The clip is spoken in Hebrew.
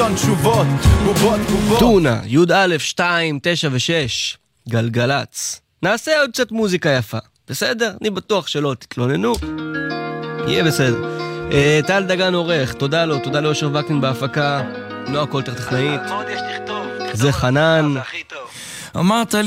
מיליון תשובות, בובות בובות. טונה, י"א, 2, 9 ו6, גלגלץ. נעשה עוד קצת מוזיקה יפה, בסדר? אני בטוח שלא תתלוננו, יהיה בסדר. טל דגן עורך, תודה לו, תודה לאושר וקנין בהפקה, נועה קולטר טכנאית, זה חנן. אמרת